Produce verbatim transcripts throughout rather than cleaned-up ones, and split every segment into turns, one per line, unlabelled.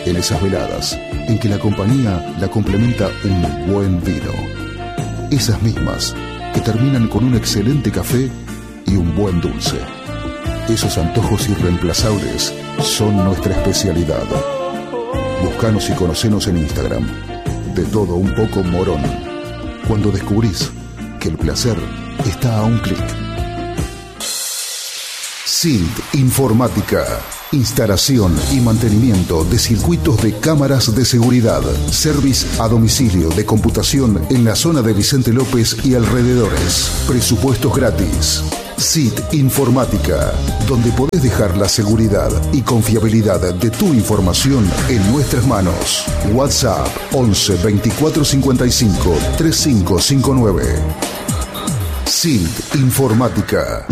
en esas veladas en que la compañía la complementa un buen vino. Esas mismas que terminan con un excelente café y un buen dulce. Esos antojos irreemplazables son nuestra especialidad. Búscanos y conocenos en Instagram. De todo un poco Morón. Cuando descubrís que el placer está a un clic. S I N T Informática. Instalación y mantenimiento de circuitos de cámaras de seguridad. Service a domicilio de computación en la zona de Vicente López y alrededores. Presupuestos gratis. S I T Informática, donde podés dejar la seguridad y confiabilidad de tu información en nuestras manos. WhatsApp once veinticuatro cincuenta y cinco treinta y cinco cincuenta y nueve. S I N T Informática.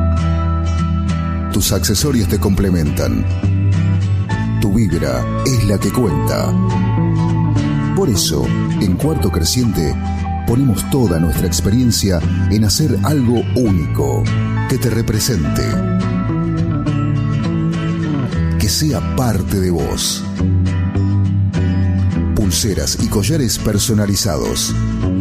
Tus accesorios te complementan. Tu vibra es la que cuenta. Por eso, en Cuarto Creciente, ponemos toda nuestra experiencia en hacer algo único, que te represente, que sea parte de vos. Pulseras y collares personalizados,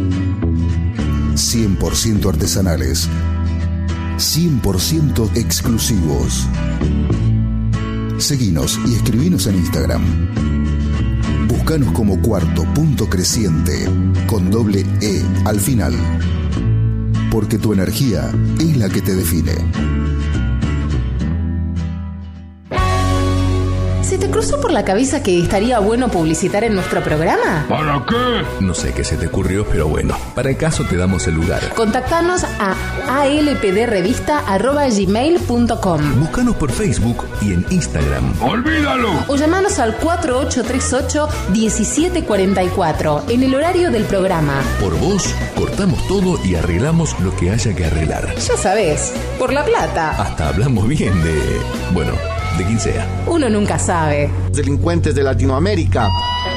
cien por ciento artesanales, cien por ciento exclusivos. Seguinos y escribinos en Instagram. Buscanos como Cuarto Punto Creciente, con doble E al final. Porque tu energía es la que te define.
¿Se te cruzó por la cabeza que estaría bueno publicitar en nuestro programa?
¿Para qué?
No sé qué se te ocurrió, pero bueno, para el caso te damos el lugar.
Contactanos a alpdrevista arroba gmail punto com.
Búscanos por Facebook y en Instagram.
¡Olvídalo!
O llamanos al cuatro ocho tres ocho uno siete cuatro cuatro en el horario del programa.
Por vos, cortamos todo y arreglamos lo que haya que arreglar.
Ya sabés, por la plata.
Hasta hablamos bien de... bueno, de quien sea.
Uno nunca sabe.
Delincuentes de Latinoamérica.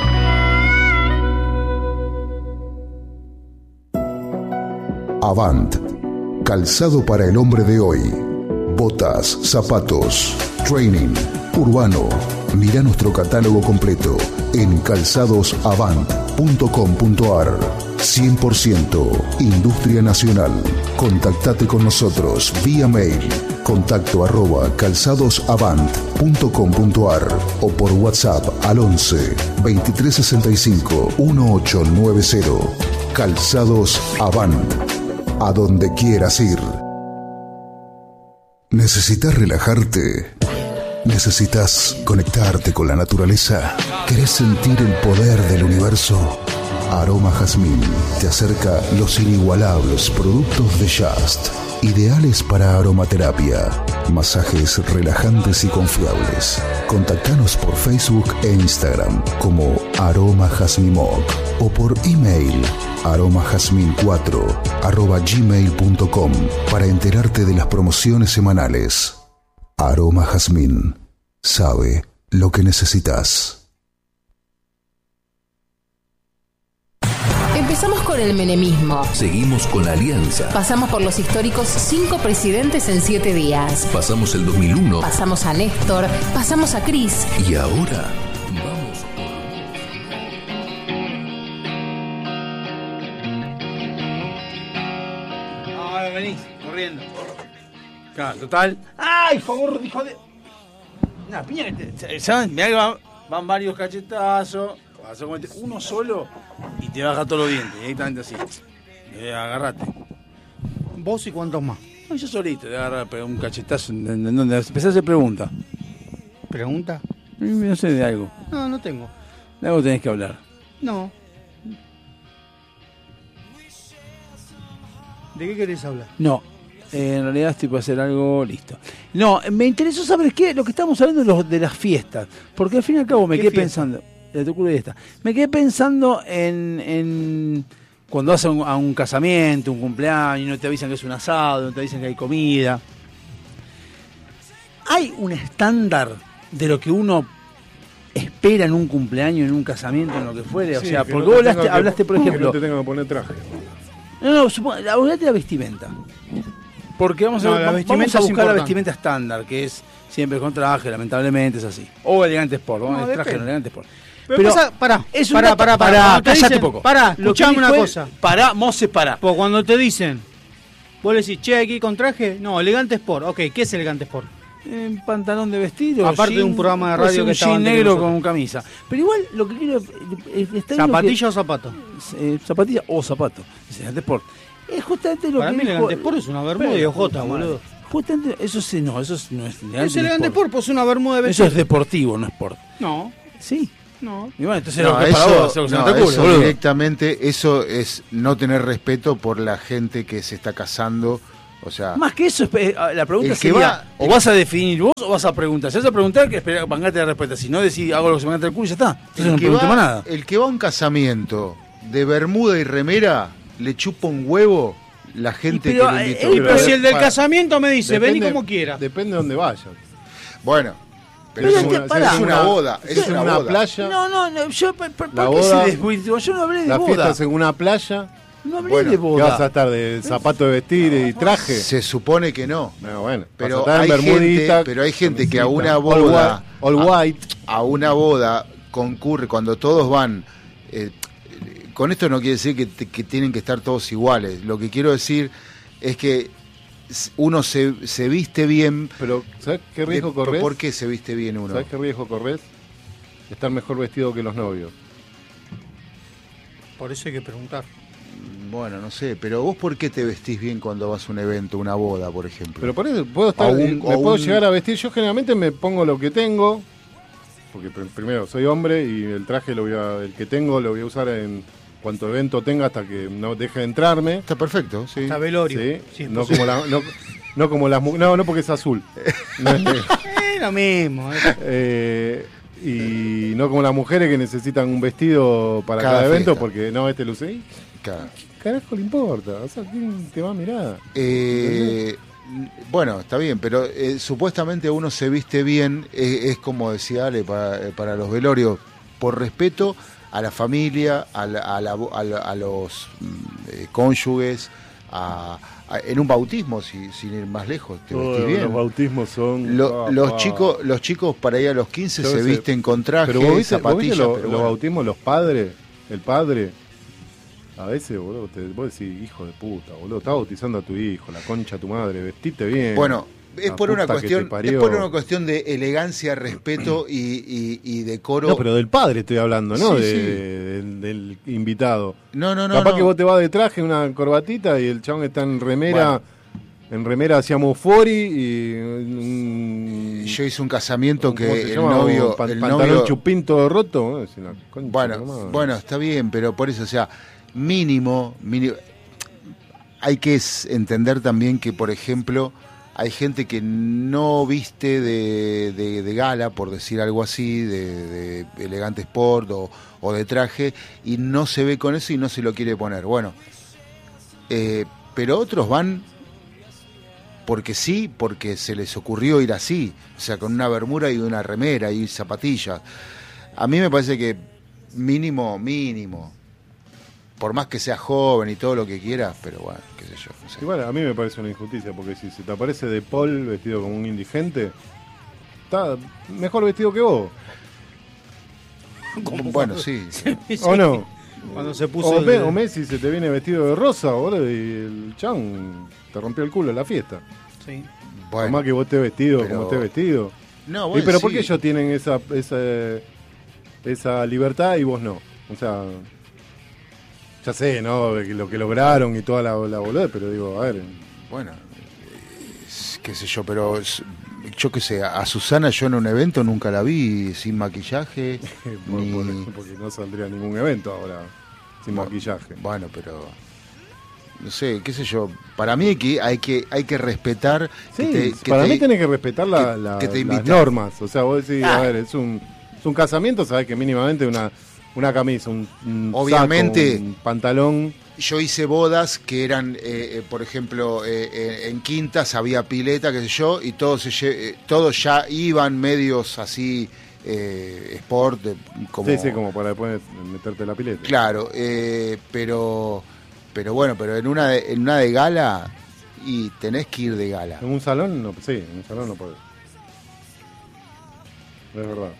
Avant. Calzado para el hombre de hoy. Botas, zapatos, training, urbano. Mira nuestro catálogo completo en calzados avant punto com punto ar. cien por ciento Industria Nacional. Contactate con nosotros vía mail. Contacto arroba calzadosavant punto com punto ar o por WhatsApp al once veintitrés sesenta y cinco dieciocho noventa. Calzados Avant. A donde quieras ir. ¿Necesitas relajarte? ¿Necesitas conectarte con la naturaleza? ¿Querés sentir el poder del universo? Aroma Jazmín te acerca los inigualables productos de Just, ideales para aromaterapia, masajes relajantes y confiables. Contactanos por Facebook e Instagram como Aroma Jazmimoc o por email aromajazmin cuatro arroba gmail punto com para enterarte de las promociones semanales. Aroma Jazmín sabe lo que necesitas.
Empezamos con el menemismo.
Seguimos con la alianza.
Pasamos por los históricos cinco presidentes en siete días.
Pasamos el dos mil uno.
Pasamos a Néstor. Pasamos a Cris.
Y ahora vamos
por... Ah, venís, corriendo. Claro, total. ¡Ay, favor, hijo de... Una piña que te... ¿Saben? Mirá que van, van varios cachetazos. Vas a cometer uno solo y te baja todos los dientes, directamente así. Eh, agarrate.
¿Vos y cuántos más?
No, yo solito, te agarrar un cachetazo en, en, en donde empezás a hacer preguntas.
¿Pregunta?
No sé de algo.
No, no tengo.
De algo tenés que hablar.
No. ¿De qué querés hablar?
No. Eh, en realidad estoy para hacer algo, listo. No, me interesó saber qué, lo que estamos hablando de, los, de las fiestas. Porque al fin y al cabo me quedé fiesta? pensando... De tu culo y esta. Me quedé pensando en, en cuando vas a un, a un casamiento, un cumpleaños, no te avisan que es un asado, no te avisan que hay comida. ¿Hay un estándar de lo que uno espera en un cumpleaños, en un casamiento, en lo que fuere? O
Sí,
sea,
que
porque
no
vos hablaste,
que,
hablaste, por ejemplo...
Que no te tengan que poner traje.
No, no, supongo, hablate de la vestimenta. Porque vamos a,
No, la
vamos
vestimenta
a
es
buscar la
importante.
vestimenta estándar, que es siempre con traje, lamentablemente es así. O elegante sport, vamos
No,
a traje
depende.
no elegante sport.
Pero pasa- pará,
es un
pará,
dato-
pará, pará,
pará,
cuando te
cállate
dicen-
un poco.
pará,
Lo que
escuchame
dijo
una
es,
cosa.
Pará, Mose, pará.
Pues cuando te dicen, vos le decís, che, aquí con traje, no, elegante sport. Ok, ¿qué es elegante sport?
En pantalón de vestir o
Aparte de
jean,
un programa de
puede
radio
ser
que
un
estaba
jean
antes que
negro
nosotros.
con camisa. Pero igual lo que quiero eh, está bien
¿Zapatilla
lo
o zapato?
que- eh, zapatilla o zapato. Es elegante sport. Es justamente lo
Para
que
mí
dijo-
elegante sport es una bermuda y
Pero,
ojota,
puta
boludo.
madre. Justamente eso sí, no, eso no es elegante.
Es elegante
sport.
sport, pues una bermuda de
Eso
vestir.
es deportivo, no sport.
No,
Sí.
no.
Y bueno, entonces
No,
lo que es para
eso,
vos, lo que se
no,
te ocurre,
eso
boludo.
directamente, eso es no tener respeto por la gente que se está casando. O sea,
Más que eso, eh, la pregunta
El que
sería,
va-
o vas a definir vos o vas a preguntar. Si vas a preguntar, que esperar, bancate la respuesta. Si no decís, hago lo que se me canta el culo y ya está. Entonces no
el que,
pregunte
va,
más nada.
el que va a un casamiento de bermuda y remera, le chupa un huevo la gente
Y pero,
que lo
eh,
invitó.
eh,
Y pero si el del
para-
casamiento me dice,
Depende-
vení como quiera.
Depende de dónde vayas.
Bueno, pero
Pero
es,
es que,
una,
pará.
es una boda, es
Es en
una,
una
boda.
playa.
No, no, no, yo, ¿por, por
La
qué
boda-
se desvirtuó? Yo no hablé de
La fiesta
boda.
es en una playa.
No hablé
Bueno,
de
¿Qué
boda.
vas a estar de zapato de vestir y traje?
Se supone que no.
No, bueno,
Pero
vas a estar
hay,
en bermudita,
gente, pero hay gente que a
camisita,
una boda,
all white, all white.
a, a una boda concurre cuando todos van. eh, con esto no quiere decir que, te- que tienen que estar todos iguales. Lo que quiero decir es que s- uno se, se viste bien.
Pero ¿sabes qué riesgo
de-
corres?
¿Por qué se viste bien uno?
¿Sabes qué riesgo corres? Estar mejor vestido que los novios.
Por eso hay que preguntar.
Bueno, no sé, pero vos ¿por qué te vestís bien cuando vas a un evento, una boda, por ejemplo?
Pero por eso puedo estar,
A un-
eh, me
a
puedo
un-
llegar a vestir. Yo generalmente me pongo lo que tengo, porque pr- primero soy hombre y el traje lo voy a, el que tengo lo voy a usar en cuanto evento tenga hasta que no deje de entrarme.
Está perfecto, sí.
Está velorio.
Sí,
Sí, es
no
posible.
como la, no, no como las mu- no, no porque es azul. No es negro.
Es lo mismo. eh.
Eh, y no como las mujeres que necesitan un vestido para
Cada
cada, evento
fiesta.
porque no, este luce. ¿Y
Claro.
qué carajo le importa? O sea, ¿quién te va a mirar?
Eh, bueno, está bien, pero eh, supuestamente uno se viste bien, eh, es como decía Ale, para, eh, para los velorios, por respeto a la familia, a, la- a, la- a la- a los mm, eh, cónyuges, a, a- en un bautismo, si, sin ir más lejos, te vestís bien.
Los bautismos son.
Lo-
ah,
los
ah.
chicos los chicos para ir a los quince
Yo
se
sé.
visten con traje,
Pero vos viste, vos
zapatillas,
viste lo-
pero
los
bueno.
bautismos, los padres, el padre. A veces, boludo, te, vos decís, hijo de puta, boludo, estás bautizando a tu hijo, la concha de tu madre, vestite bien.
Bueno, es
La
por una
puta que te
cuestión, es
parió.
por una cuestión de elegancia, respeto y, y, y decoro.
No, pero del padre estoy hablando, ¿no?
Sí,
De-
sí.
del, del invitado.
No, no, no.
Capaz
no.
que vos te vas de traje, una corbatita y el chabón está en remera, en remera hacíamos fori y un-
Yo hice un casamiento que
¿cómo se
el
llama?
novio,
Pan-
el
pantalón
novio
chupín todo roto. ¿no? Es una concha de
bueno,
la madre.
bueno, está bien, pero por eso, o sea, mínimo, mínimo hay que s- entender también que, por ejemplo, hay gente que no viste de, de- de gala, por decir algo así, de, de elegante sport o, o de traje, y no se ve con eso y no se lo quiere poner. Bueno, eh, pero otros van porque sí, porque se les ocurrió ir así, o sea, con una bermuda y una remera y zapatillas. A mí me parece que mínimo, mínimo, por más que seas joven y todo lo que quieras, pero bueno, qué sé yo. No sé.
Igual a mí me parece una injusticia, porque si se te aparece De Paul vestido como un indigente, está mejor vestido que vos.
Bueno, sí.
¿O no?
Cuando se puso.
O,
el-
Me- o Messi se te viene vestido de rosa, boludo, y el chan te rompió el culo en la fiesta.
Sí.
Por
Bueno,
más que vos estés vestido
pero-
como estés vestido.
no,
¿Y
bueno,
pero por
sí.
qué ellos tienen esa, esa, esa libertad y vos no? O sea, ya sé, ¿no? De que lo que lograron y toda la, la boludez, pero digo, a ver.
Bueno, es- qué sé yo, pero es- yo qué sé, a Susana yo en un evento nunca la vi sin maquillaje.
por-
ni-
por- porque no saldría a ningún evento ahora sin
Bueno,
maquillaje.
Bueno, pero no sé, qué sé yo. Para mí hay que hay que hay que respetar.
Sí,
que te- que
para
te-
mí tenés que respetar la-
que-
la-
que te
las
invitan.
normas. O sea, vos decís,
Ah.
a ver, es un, es un casamiento, sabés que mínimamente una, una camisa, un, un
Obviamente.
saco, un pantalón.
Yo hice bodas que eran, eh, eh, por ejemplo, eh, eh, en quintas había pileta, qué sé yo, y todos, se lle- eh, todos ya iban medios así, eh, sport, eh, como...
Sí, sí, como para después meterte la pileta.
Claro, eh, pero pero bueno, pero en una de, en una de gala y tenés que ir de gala.
En un salón, no, sí, en un salón no podés. Es verdad.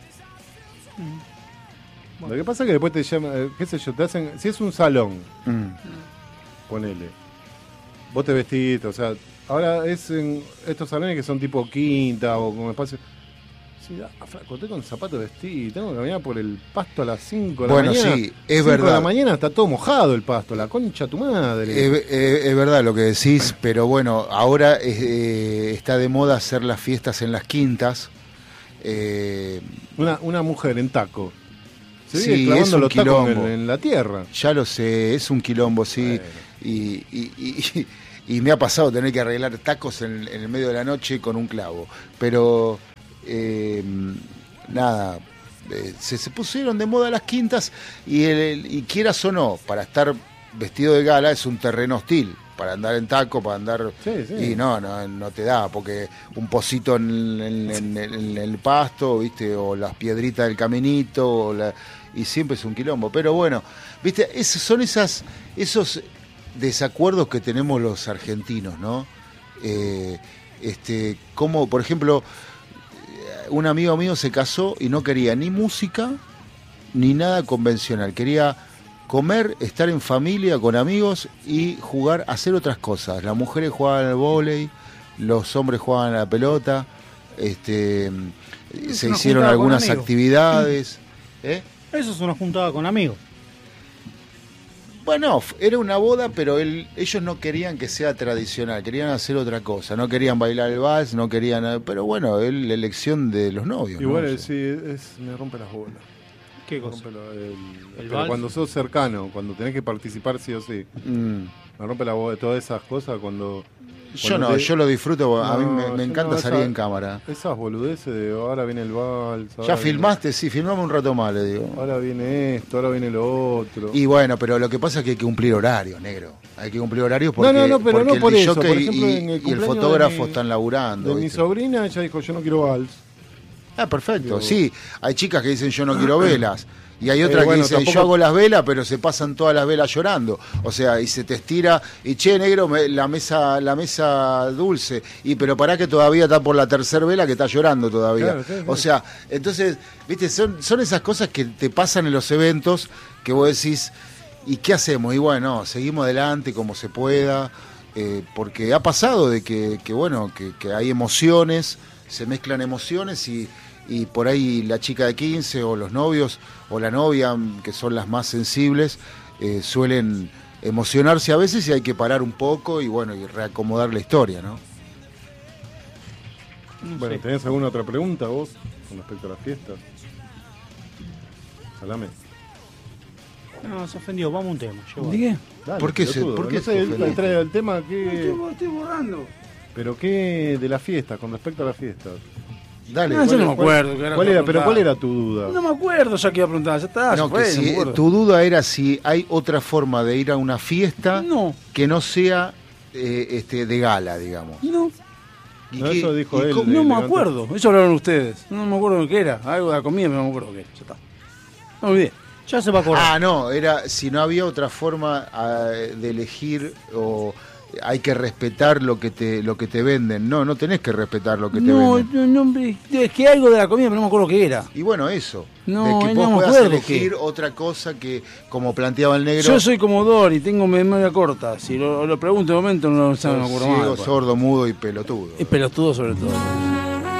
Mm. Bueno. Lo que pasa es que después te llaman, qué sé yo, te hacen, si es un salón, mm. ponele, vos te vestís, o sea, ahora es en estos salones que son tipo quinta o con espacio. Sí, ah, flaco, estoy con zapatos vestidos, tengo que caminar por el pasto a las cinco de la
bueno,
mañana.
Bueno, sí, es
cinco
verdad.
de la mañana está todo mojado el pasto, la concha tu madre.
Es, es, es verdad lo que decís, pero bueno, ahora eh, está de moda hacer las fiestas en las quintas. Eh,
una, una mujer en taco. Se
sí,
vive clavando
es un
los tacos
quilombo.
en, en la tierra.
Ya lo sé, es un quilombo, sí.
Bueno.
Y, y, y, y me ha pasado tener que arreglar tacos en, en el medio de la noche con un clavo. Pero, eh, nada, eh, se, se pusieron de moda las quintas y, el, y quieras o no, para estar vestido de gala es un terreno hostil. Para andar en taco, para andar...
Sí, sí.
Y no, no, no te da, porque un pocito en, en, en, en, en el pasto, ¿viste? O las piedritas del caminito, o la, y siempre es un quilombo. Pero bueno, ¿viste? Esos son esas, esos desacuerdos que tenemos los argentinos, ¿no? Eh, este, como, por ejemplo, un amigo mío se casó y no quería ni música ni nada convencional. Quería comer, estar en familia, con amigos y jugar, hacer otras cosas. Las mujeres jugaban al vóley, los hombres jugaban a la pelota, este, se hicieron algunas actividades. ¿Eh?
Eso es una juntada con amigos.
Bueno, era una boda, pero él, ellos no querían que sea tradicional, querían hacer otra cosa, no querían bailar el vals, no querían... Pero bueno, es la elección de los novios.
Igual
¿no?
sí, es, me rompe las bolas.
¿Qué cosa?
El, el,
¿El
pero cuando sos cercano, cuando tenés que participar sí o sí. Mm. Me rompe la bola, todas esas cosas cuando...
Yo no, te... yo lo disfruto, no, a mí me, me encanta
no,
salir
esa,
en cámara.
Esas boludeces de ahora viene el vals.
Ya
viene...
filmaste, sí, filmame un rato más, le digo.
Ahora viene esto, ahora viene lo otro.
Y bueno, pero lo que pasa es que hay que cumplir horario, negro. Hay que cumplir horario porque,
no, no, no, pero
porque
no por
el
eso. Por ejemplo,
y,
el,
y el fotógrafo
mi,
están laburando.
De
¿viste?
mi sobrina, ella dijo, yo no quiero vals.
Ah, perfecto, Digo, sí. Hay chicas que dicen, yo no quiero velas. Y hay otras
eh, bueno,
que dicen,
tampoco...
yo hago las velas, pero se pasan todas las velas llorando. O sea, y se te estira, y che, negro, me, la mesa la mesa dulce. Y pero pará que todavía está por la tercera vela que está llorando todavía.
Claro, sí, sí.
O sea, entonces, viste, son, son esas cosas que te pasan en los eventos que vos decís, ¿y qué hacemos? Y bueno, seguimos adelante como se pueda, eh, porque ha pasado de que, que bueno, que, que hay emociones, se mezclan emociones y... y por ahí la chica de quince o los novios o la novia, que son las más sensibles, eh, suelen emocionarse a veces y hay que parar un poco y bueno, y reacomodar la historia, ¿no?
Bueno, sí. ¿Tenés alguna otra pregunta vos con respecto a las fiestas? Salame.
No, se ofendió, vamos a un tema.
¿De qué?
Dale,
¿Por qué se,
todo.
¿por qué
no sé, él trae el tema que...
Estoy, estoy borrando.
¿Pero qué de las fiestas, con respecto a las fiestas?
Dale,
no, yo no me acuerdo.
¿Cuál, cuál era, pero ¿cuál era tu duda?
No me acuerdo, ya que iba a preguntar, ya está.
No,
fue,
que si,
no
tu duda era si hay otra forma de ir a una fiesta
no.
que no sea eh, este, de gala, digamos.
No.
¿Y
no,
qué,
eso dijo él.
No me acuerdo, eso hablaron ustedes. No me acuerdo qué era, algo de la comida, pero no me acuerdo qué era. Ya está. No me olvidé.
Ya se va a acordar.
Ah, no, era si no había otra forma uh, de elegir o hay que respetar lo que te lo que te venden. No, no tenés que respetar lo que te
no,
venden.
No, no, es que algo de la comida, pero no me acuerdo qué era.
Y bueno, eso.
No,
de que
no
vos
me
puedas
acuerdo
elegir
qué.
otra cosa que, como planteaba el negro.
Yo soy como Dory, tengo memoria corta. Si lo, lo pregunto de momento, no, no me acuerdo más.
Ciego, sordo, mudo y pelotudo.
Y pelotudo sobre todo.